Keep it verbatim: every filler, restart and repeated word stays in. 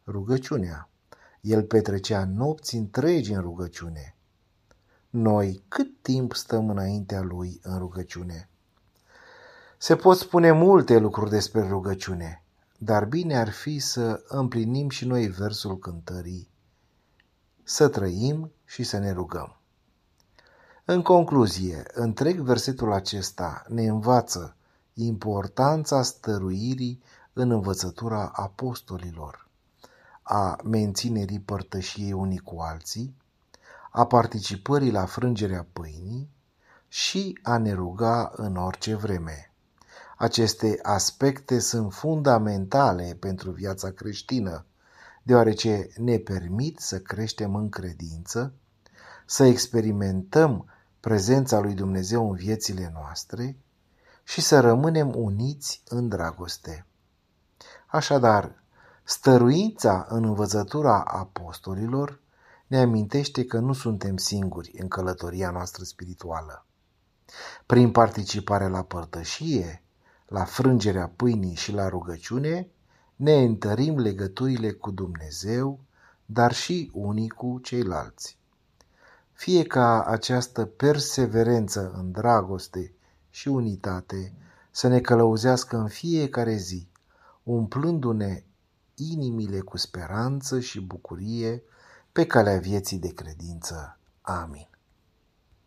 Rugăciunea. El petrecea nopți întregi în rugăciune. Noi cât timp stăm înaintea lui în rugăciune? Se pot spune multe lucruri despre rugăciune, dar bine ar fi să împlinim și noi versul cântării, să trăim și să ne rugăm. În concluzie, întreg versetul acesta ne învață importanța stăruirii în învățătura apostolilor, a menținerii părtășiei unii cu alții, a participării la frângerea pâinii și a ne ruga în orice vreme. Aceste aspecte sunt fundamentale pentru viața creștină, deoarece ne permit să creștem în credință, să experimentăm prezența lui Dumnezeu în viețile noastre și să rămânem uniți în dragoste. Așadar, stăruința în învățătura apostolilor ne amintește că nu suntem singuri în călătoria noastră spirituală. Prin participarea la părtășie, la frângerea pâinii și la rugăciune, ne întărim legăturile cu Dumnezeu, dar și unii cu ceilalți. Fie ca această perseverență în dragoste și unitate să ne călăuzească în fiecare zi, umplându-ne inimile cu speranță și bucurie pe calea vieții de credință. Amin.